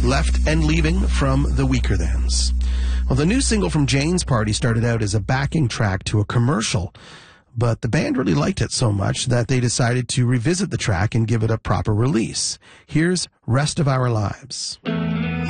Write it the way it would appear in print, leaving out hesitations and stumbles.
Left and Leaving from the Weakerthans. Well, the new single from Jane's Party started out as a backing track to a commercial, but the band really liked it so much that they decided to revisit the track and give it a proper release. Here's Rest of Our Lives.